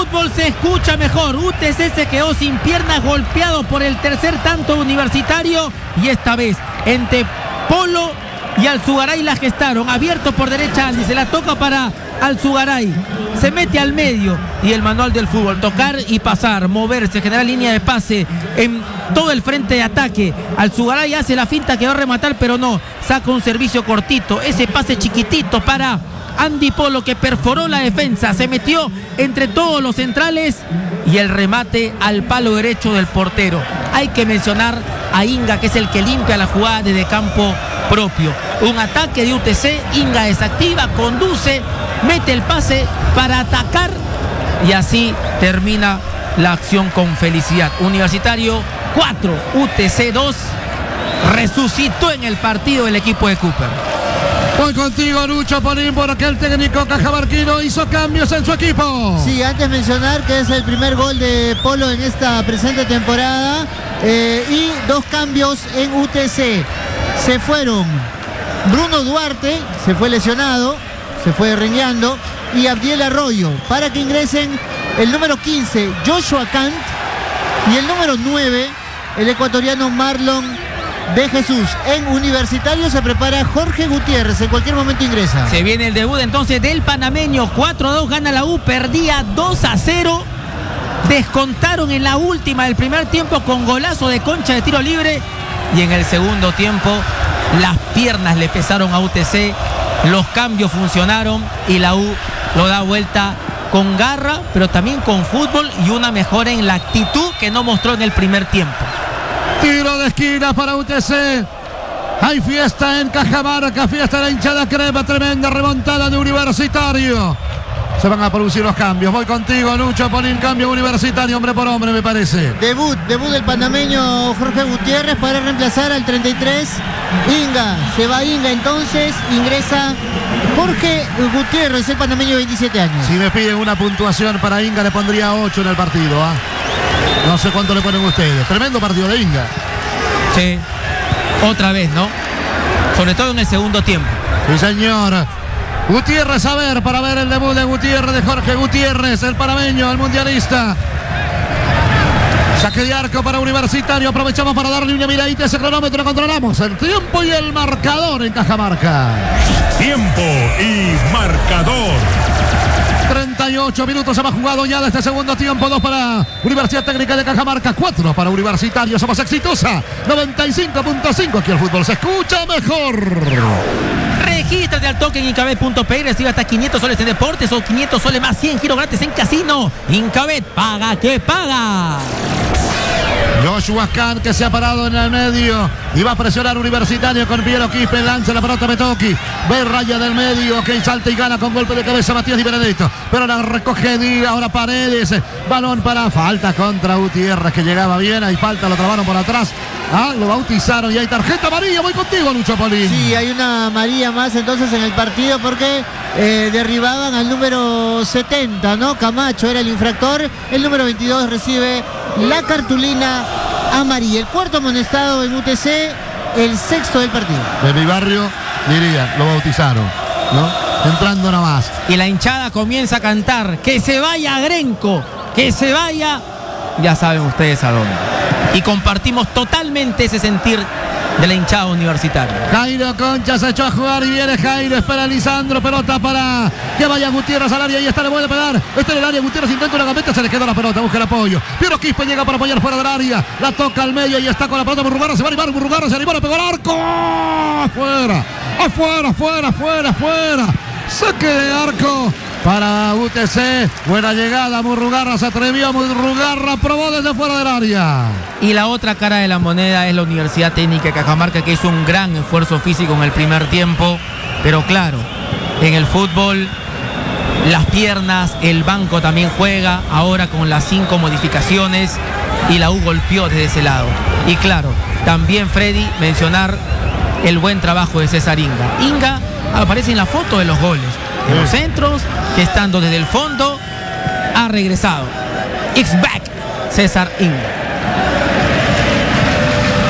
fútbol se escucha mejor. UTC se quedó sin piernas, golpeado por el tercer tanto Universitario. Y esta vez, entre Polo y Alzugaray la gestaron. Abierto por derecha Andy, se la toca para Alzugaray. Se mete al medio y el manual del fútbol: tocar y pasar, moverse, generar línea de pase en todo el frente de ataque. Alzugaray hace la finta que va a rematar, pero no, saca un servicio cortito, ese pase chiquitito para Andy Polo, que perforó la defensa, se metió entre todos los centrales y el remate al palo derecho del portero. Hay que mencionar a Inga, que es el que limpia la jugada desde campo propio. Un ataque de UTC, Inga desactiva, conduce, mete el pase para atacar y así termina la acción con felicidad. Universitario 4, UTC 2. Resucitó en el partido el equipo de Cooper. Voy contigo, Lucho Polín, porque el técnico cajamarquino hizo cambios en su equipo. Sí, antes mencionar que es el primer gol de Polo en esta presente temporada, y 2 cambios en UTC. Se fueron Bruno Duarte, se fue lesionado, se fue rengueando, y Abdiel Arroyo, para que ingresen el número 15, Joshua Kant, y el número 9, el ecuatoriano Marlon de Jesús. En Universitario se prepara Jorge Gutiérrez, en cualquier momento ingresa. Se viene el debut entonces del panameño. 4-2 gana la U, perdía 2-0. Descontaron en la última del primer tiempo con golazo de Concha de tiro libre, y en el segundo tiempo las piernas le pesaron a UTC, los cambios funcionaron y la U lo da vuelta con garra, pero también con fútbol y una mejora en la actitud que no mostró en el primer tiempo. Tiro de esquina para UTC. Hay fiesta en Cajamarca, fiesta de la hinchada crema, tremenda remontada de Universitario. Se van a producir los cambios. Voy contigo, Lucho Polín, cambio Universitario, hombre por hombre, me parece. Debut del panameño Jorge Gutiérrez para reemplazar al 33, Inga. Se va Inga, entonces ingresa Jorge Gutiérrez, el panameño de 27 años. Si me piden una puntuación para Inga, le pondría 8 en el partido, ¿ah? No sé cuánto le ponen ustedes. Tremendo partido de Inga. Sí, otra vez, ¿no? Sobre todo en el segundo tiempo. Sí, señor. Gutiérrez, a ver, para ver el debut de Gutiérrez, de Jorge Gutiérrez, el panameño, el mundialista. Saque de arco para Universitario. Aprovechamos para darle una miradita a ese cronómetro. Controlamos el tiempo y el marcador en Cajamarca. Tiempo y marcador. 38 minutos se va jugado ya de este segundo tiempo. 2 para Universidad Técnica de Cajamarca, 4 para Universitario. Somos exitosa. 95.5. Aquí el fútbol se escucha mejor. Regístrate al toque en Incabet.pe y recibe hasta 500 soles en deportes o 500 soles más 100 giros gratis en casino. Incabet, paga que paga. Joshua Khan, que se ha parado en el medio y va a presionar Universitario con Piero Quispe. Lanza la pelota Metoki, ve raya del medio, que salta y gana con golpe de cabeza Matías Di Benedetto, pero la recoge Diga. Ahora Paredes, balón para falta contra Gutiérrez, que llegaba bien. Hay falta, lo trabaron por atrás. Lo bautizaron y hay tarjeta amarilla. Voy contigo, Lucho Polín. Sí, hay una amarilla más entonces en el partido, porque derribaban al número 70, ¿no? Camacho era el infractor. El número 22 recibe la cartulina amarilla. El cuarto amonestado en UTC, el sexto del partido. De mi barrio diría, lo bautizaron, ¿no? Entrando nomás. Y la hinchada comienza a cantar: que se vaya Grenco, que se vaya. Ya saben ustedes a dónde. Y compartimos totalmente ese sentir de la hinchada universitaria. Jairo Concha se echó a jugar y viene Jairo, espera Lisandro, pelota para que vaya Gutiérrez al área, y está, le vuelve a pegar, está en el área, Gutiérrez intenta una gambeta, se le quedó la pelota, busca el apoyo, Piero Quispe llega para apoyar fuera del área, la toca al medio y está con la pelota Murrugarra, se va a animar, Murrugarra se animó, le pegó al arco, afuera, saque de arco para UTC, buena llegada, Murrugarra se atrevió, Murrugarra probó desde fuera del área. Y la otra cara de la moneda es la Universidad Técnica de Cajamarca, que hizo un gran esfuerzo físico en el primer tiempo, pero claro, en el fútbol las piernas, el banco también juega, ahora con las 5 modificaciones, y la U golpeó desde ese lado. Y claro, también Freddy, mencionar el buen trabajo de César Inga. Inga aparece en la foto de los goles, en los centros, que estando desde el fondo ha regresado. It's back, César Inga. Estamos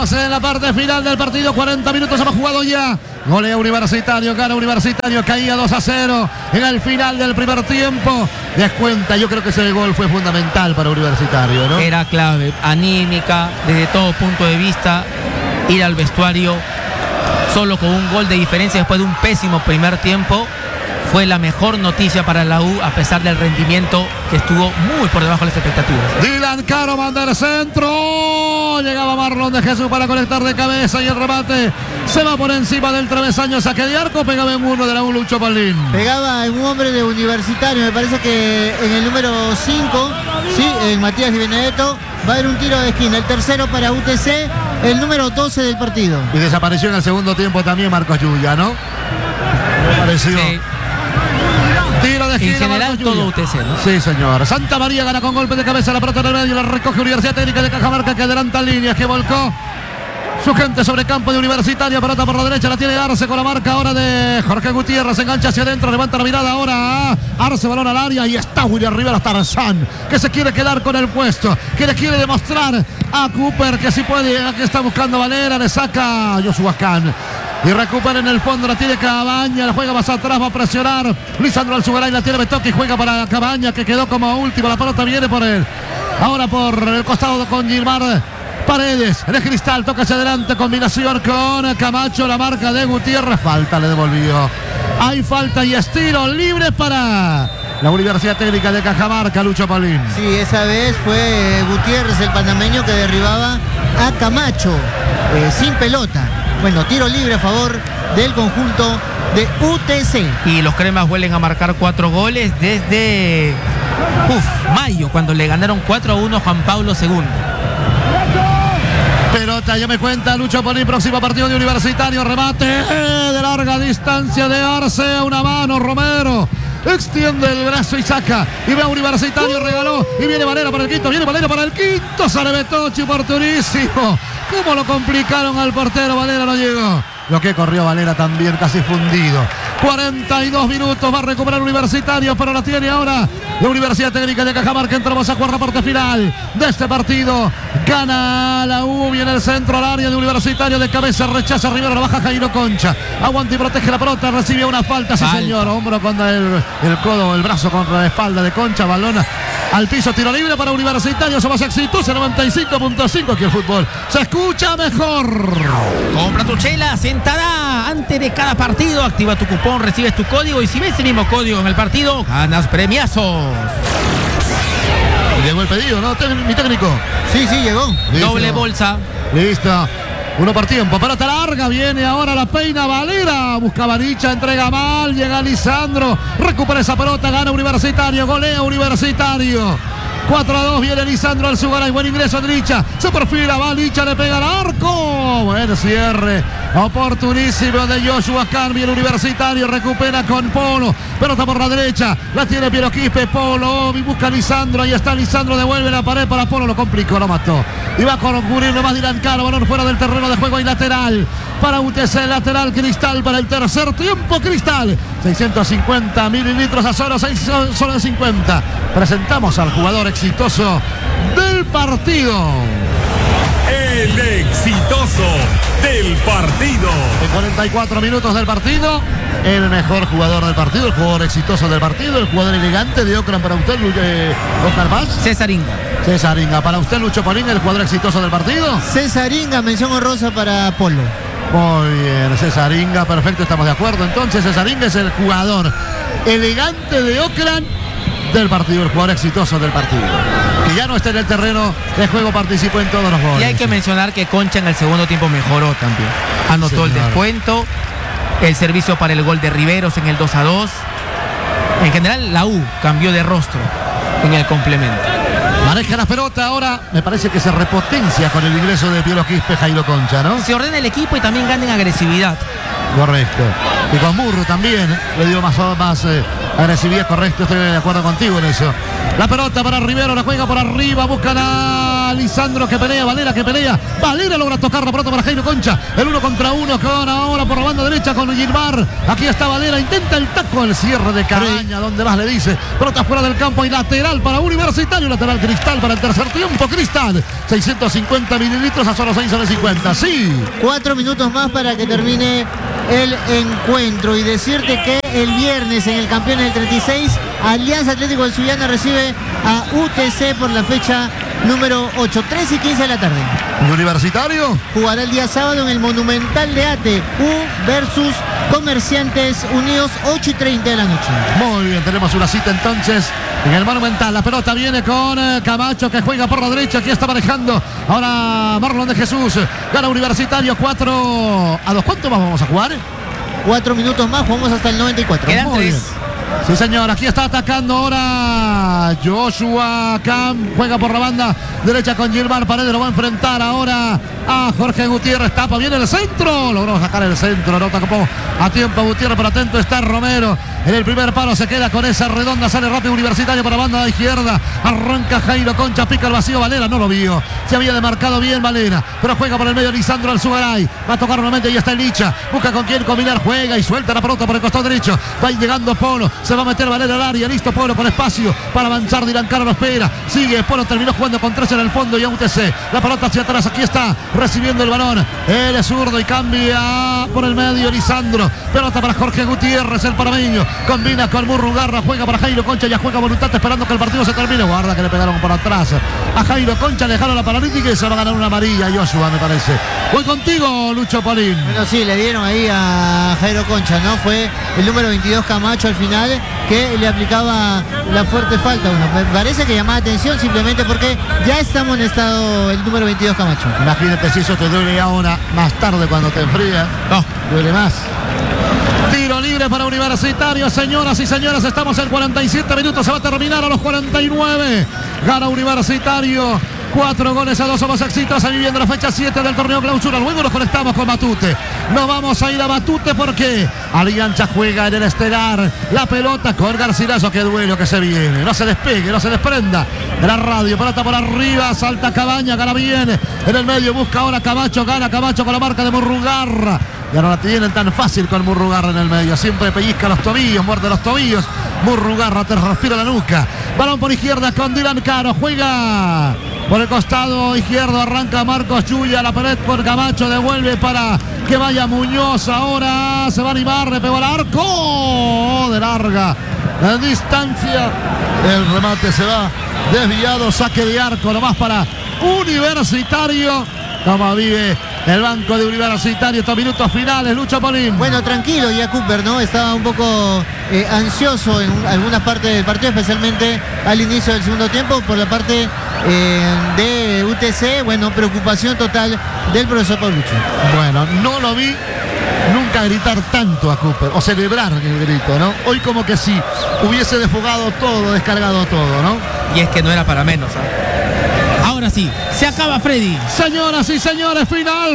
Estamos en la parte final del partido. 40 minutos hemos jugado ya. Golea Universitario, gana Universitario, caía 2-0 en el final del primer tiempo. Descuenta, yo creo que ese gol fue fundamental para Universitario, ¿no? Era clave, anímica, desde todo punto de vista, ir al vestuario solo con un gol de diferencia después de un pésimo primer tiempo. Fue la mejor noticia para la U, a pesar del rendimiento que estuvo muy por debajo de las expectativas. Dylan Caro manda el centro. Llegaba Marlon de Jesús para conectar de cabeza y el remate se va por encima del travesaño. Saque de arco, pegaba en uno de la U, Lucho Palín. Pegaba en un hombre de Universitario, me parece que en el número 5, sí, en Matías Di Benedetto, va a haber un tiro de esquina. El tercero para UTC, el número 12 del partido. Y desapareció en el segundo tiempo también Marcos Yuya, ¿no? Desapareció. Sí. Tiro de esquina. En general todo UTC, ¿no? Sí, señor. Santa María gana con golpe de cabeza la pelota en el medio. La recoge Universidad Técnica de Cajamarca, que adelanta líneas, que volcó su gente sobre campo de Universitario. Pelota por la derecha, la tiene Arce con la marca ahora de Jorge Gutiérrez. Engancha hacia adentro, levanta la mirada ahora. Arce, balón al área y está William Rivera Tarzán, que se quiere quedar con el puesto, que le quiere demostrar a Cooper que si puede. Aquí está buscando Valera, le saca Joshua Khan. Y recupera en el fondo, la tiene Cabaña, la juega más atrás, va a presionar Lisandro Alzugaray, la tiene Betoque y juega para Cabaña, que quedó como último. La pelota viene por él. Ahora por el costado con Gilmar Paredes, el Cristal, toca hacia adelante, combinación con Camacho, la marca de Gutiérrez, falta, le devolvió. Hay falta y estilo libre para la Universidad Técnica de Cajamarca, Lucho Palín. Sí, esa vez fue Gutiérrez, el panameño, que derribaba a Camacho sin pelota. Bueno, tiro libre a favor del conjunto de UTC. Y los cremas vuelven a marcar 4 goles desde mayo, cuando le ganaron 4-1 Juan Pablo II. Pelota, ya me cuenta Lucho Polín, próximo partido de Universitario, remate de larga distancia de Arce, a una mano Romero. Extiende el brazo y saca. Y ve a Universitario, regaló. Y viene Valera para el quinto. Viene Valera para el quinto. Sale Betochi, oportunísimo. ¿Cómo lo complicaron al portero? Valera no llegó. Lo que corrió Valera también, casi fundido. 42 minutos, va a recuperar Universitario, pero la tiene ahora la Universidad Técnica de Cajamarca. Entramos a jugar la parte final de este partido. Gana la U, viene el centro al área de Universitario, de cabeza, rechaza Rivero, la baja Jairo Concha. Aguanta y protege la pelota, recibe una falta, sí señor. Hombro contra el codo, el brazo contra la espalda de Concha, balón al piso, tiro libre para Universitario. Somos exitosos, 95.5, aquí el fútbol se escucha mejor. Compra tu chela, sentará antes de cada partido, activa tu cupón, recibes tu código y si ves el mismo código en el partido, ganas premiazos. Llegó el pedido, ¿no? Mi técnico. Sí, llegó. Listo. Doble bolsa. Listo. Uno por tiempo, pelota larga, viene ahora la peina Valera, busca Baricha, entrega mal, llega Lisandro, recupera esa pelota, gana Universitario, golea Universitario. 4-2, viene Lisandro Alzugaray, buen ingreso de Licha, se perfila, va Licha, le pega al arco, buen cierre, oportunísimo de Joshua Khan, viene Universitario, recupera con Polo, pelota por la derecha, la tiene Piero Quispe, Polo, busca a Lisandro, ahí está Lisandro, devuelve la pared para Polo, lo complicó, lo mató, y va a cubrirlo más Dylan Caro, balón fuera del terreno de juego y lateral, para UTC, lateral Cristal para el tercer tiempo, Cristal, 650 mililitros a solo 50, presentamos al jugador exitoso del partido. El exitoso del partido. En 44 minutos del partido, el mejor jugador del partido, el jugador exitoso del partido, el jugador elegante de Oakland para usted, Oscar Paz. César Inga. César Inga, para usted, Lucho Polín, el jugador exitoso del partido. César Inga, mención honrosa para Polo. Muy bien, César Inga, perfecto, estamos de acuerdo. Entonces, César Inga es el jugador elegante de Oakland del partido, el jugador exitoso del partido, que ya no está en el terreno de juego, participó en todos los goles. Y hay que mencionar que Concha en el segundo tiempo mejoró también. Anotó el descuento, el servicio para el gol de Riveros en el 2-2. En general, la U cambió de rostro en el complemento. Maneja la pelota ahora, me parece que se repotencia con el ingreso de Piero Quispe, Jairo Concha, ¿no? Se ordena el equipo y también gana en agresividad. Correcto. Y con Murro también le dio más Agresividad, correcto, estoy de acuerdo contigo en eso. La pelota para Rivero, la juega por arriba, buscan a Lisandro que pelea, Valera que pelea. Valera logra tocar la pelota para Jairo Concha. El 1 contra 1 con ahora por la banda derecha con Gilmar. Aquí está Valera, intenta el taco, el cierre de Cabaña, donde más le dice. Pelota fuera del campo y lateral para Universitario, lateral Cristal para el tercer tiempo. Cristal, 650 mililitros a solo 6,50. Sí. 4 minutos más para que termine el encuentro y decirte que el viernes en el campeón del 36 Alianza Atlético del Sullana recibe a UTC por la fecha número 8, 3:15 de la tarde. Universitario jugará el día sábado en el Monumental de Ate, U versus Comerciantes Unidos, 8:30 de la noche. Muy bien, tenemos una cita entonces en el Monumental. La pelota viene con Camacho que juega por la derecha, aquí está manejando ahora Marlon de Jesús. Gana Universitario 4-2. ¿Cuánto más vamos a jugar? 4 minutos más, jugamos hasta el 94. Quedan 3. Sí, señor, aquí está atacando ahora Joshua Cam, juega por la banda derecha con Gilmar Paredes, lo va a enfrentar ahora a Jorge Gutiérrez, tapa bien el centro, logró sacar el centro, no tapó a tiempo Gutiérrez, pero atento está Romero, en el primer palo se queda con esa redonda, sale rápido Universitario para la banda de izquierda, arranca Jairo Concha, pica el vacío, Valera no lo vio, se había demarcado bien Valera, pero juega por el medio Lisandro Alzugaray, va a tocar nuevamente y está el Licha, busca con quién combinar, juega y suelta la pelota por el costado derecho, va llegando Polo, se va a meter Valera al área, listo Polo con espacio para avanzar, Dylan Caro lo espera, sigue Polo, terminó jugando con 3 en el fondo y a UTC, la pelota hacia atrás, aquí está recibiendo el balón, él es zurdo y cambia por el medio Lisandro, pelota para Jorge Gutiérrez, el parameño, combina con Murrugarra, juega para Jairo Concha, ya juega Voluntad esperando que el partido se termine, guarda que le pegaron por atrás a Jairo Concha, le dejaron la paralítica y se va a ganar una amarilla Joshua me parece. Voy contigo Lucho Polín. Bueno, sí, le dieron ahí a Jairo Concha, ¿no? Fue el número 22 Camacho al final que le aplicaba la fuerte falta. Bueno, me parece que llamaba atención simplemente porque ya está amonestado el número 22 Camacho. Imagínate si eso te duele ahora, más tarde cuando te enfrías. No, duele más. Tiro libre para Universitario, señoras y señores, estamos en 47 minutos, se va a terminar a los 49. Gana Universitario. 4-2 somos exitosos viviendo la fecha 7 del torneo clausura. Luego nos conectamos con Matute. Nos vamos a ir a Matute porque Alianza juega en el estelar. La pelota con Garcilaso. Qué duelo que se viene. No se despegue, no se desprenda de la radio. Pelota por arriba. Salta Cabaña. Gana bien. En el medio busca ahora Camacho. Gana Camacho con la marca de Murrugarra. Ya no la tienen tan fácil con Murrugarra en el medio. Siempre pellizca los tobillos, muerde los tobillos. Murrugarra te respira la nuca. Balón por izquierda con Dylan Caro. Juega por el costado izquierdo, arranca Marcos Chuya, la pared por Camacho, devuelve para que vaya Muñoz, ahora se va a animar, le pegó al arco, de larga distancia, el remate se va desviado, saque de arco, nomás para Universitario, como vive el banco de Universitario, estos minutos finales, Lucho Polín. Bueno, tranquilo ya Cooper, ¿no? Estaba un poco ansioso en algunas partes del partido, especialmente al inicio del segundo tiempo, por la parte de UTC, bueno, preocupación total del profesor Paulucci. Bueno, no lo vi nunca gritar tanto a Cooper, o celebrar el grito, ¿no? Hoy como que sí, hubiese desfogado todo, descargado todo, ¿no? Y es que no era para menos, ¿eh? Ahora sí, se acaba Freddy. Señoras y señores, final.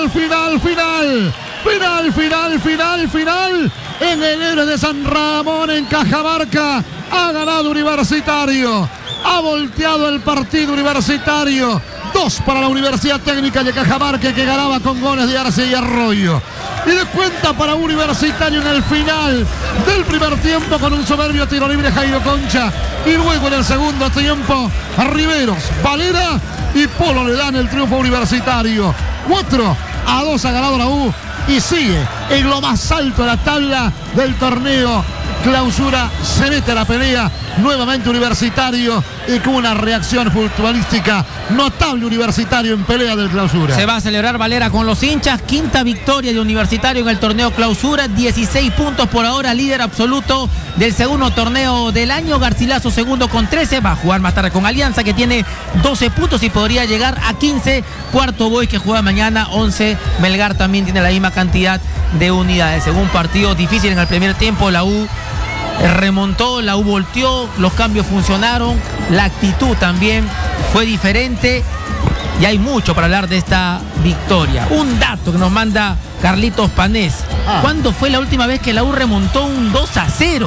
En el Héroe de San Ramón, en Cajamarca, ha ganado Universitario. Ha volteado el partido Universitario. 2 para la Universidad Técnica de Cajamarca, que ganaba con goles de Arce y Arroyo. Y descuenta para Universitario en el final del primer tiempo con un soberbio tiro libre Jairo Concha. Y luego en el segundo tiempo a Riveros, Valera y Polo le dan el triunfo Universitario. 4-2 ha ganado la U y sigue en lo más alto de la tabla del torneo clausura. Se mete a la pelea nuevamente Universitario y con una reacción futbolística notable Universitario en pelea del clausura. Se va a celebrar Valera con los hinchas, 5ª victoria de Universitario en el torneo clausura, 16 puntos por ahora, líder absoluto del segundo torneo del año. Garcilaso segundo con 13, va a jugar más tarde con Alianza que tiene 12 puntos y podría llegar a 15. Cuarto Boys que juega mañana 11, Melgar también tiene la misma cantidad de unidades. En un partido difícil en el primer tiempo, la U remontó, la U volteó, los cambios funcionaron, la actitud también fue diferente y hay mucho para hablar de esta victoria. Un dato que nos manda Carlitos Panés. ¿Cuándo fue la última vez que la U remontó un 2-0?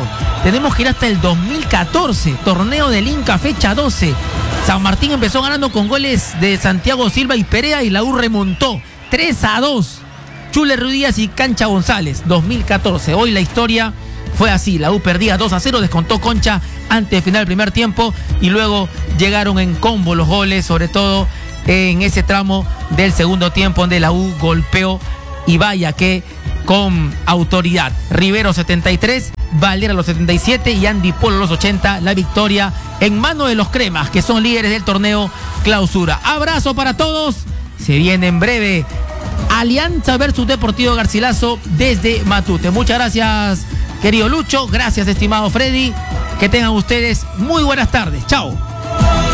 tenemos que ir hasta el 2014, torneo del Inca, fecha 12. San Martín empezó ganando con goles de Santiago Silva y Perea y la U remontó 3-2. Chule Ruidíaz y Cancha González, 2014. Hoy la historia fue así, la U perdía 2-0, descontó Concha antes de final del primer tiempo y luego llegaron en combo los goles, sobre todo en ese tramo del segundo tiempo donde la U golpeó y vaya que con autoridad. Rivero 73, Valera los 77 y Andy Polo los 80, la victoria en mano de los cremas que son líderes del torneo Clausura. Abrazo para todos, se viene en breve Alianza versus Deportivo Garcilaso desde Matute. Muchas gracias, querido Lucho, gracias, estimado Freddy, que tengan ustedes muy buenas tardes, chao.